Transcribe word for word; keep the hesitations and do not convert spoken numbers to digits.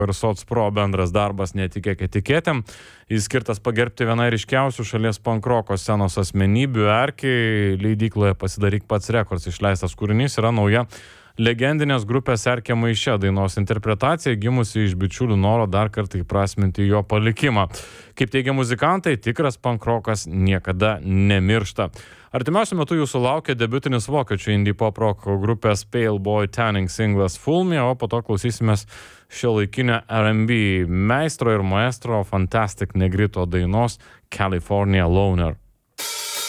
ir Socpro bendras darbas netikėk etiketėm. Jis skirtas pagerbti vieną ryškiausių šalies pankroko scenos asmenybių. Erkiai leidykloje Pasidaryk pats rekords išleistas kūrinys yra nauja legendinės grupės Erkė maiše dainos interpretacija, gimusi iš bičiulių noro dar kartą įprasminti jo palikimą. Kaip teigia muzikantai, tikras pankrokas niekada nemiršta. Artimiausiu metu jūsų laukia debiutinis vokiečių indie pop rock grupės Pale Boy Tanning singlas Fool Me, o po to klausysimės šiuolaikinio R and B meistro ir maestro Fantastic Negrito dainos California Loner.